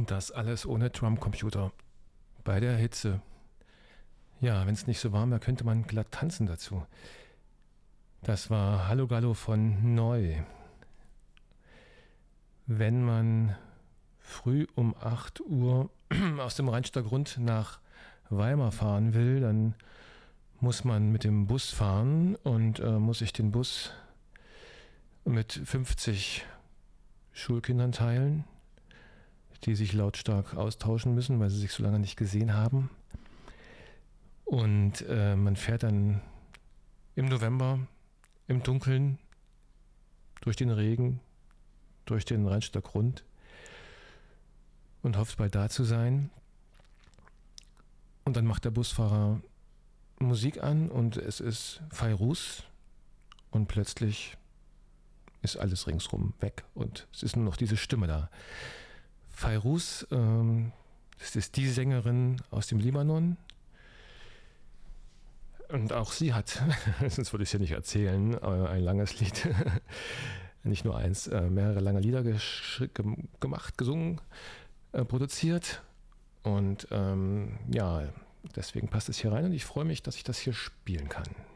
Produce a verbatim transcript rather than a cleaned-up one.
Und das alles ohne Drumcomputer. Bei der Hitze. Ja, wenn es nicht so warm wäre, könnte man glatt tanzen dazu. Das war Hallo Gallo von Neu. Wenn man früh um acht Uhr aus dem Rheinster Grund nach Weimar fahren will, dann muss man mit dem Bus fahren und äh, muss sich den Bus mit fünfzig Schulkindern teilen, die sich lautstark austauschen müssen, weil sie sich so lange nicht gesehen haben. Und äh, man fährt dann im November im Dunkeln durch den Regen, durch den Rheinster Grund und hofft bald da zu sein. Und dann macht der Busfahrer Musik an und es ist Fairuz und plötzlich ist alles ringsrum weg und es ist nur noch diese Stimme da. Fairuz, ähm, das ist die Sängerin aus dem Libanon und auch sie hat, sonst würde ich es ja nicht erzählen, ein langes Lied, nicht nur eins, mehrere lange Lieder gesch- ge- gemacht, gesungen, äh, produziert und ähm, ja, deswegen passt es hier rein und ich freue mich, dass ich das hier spielen kann.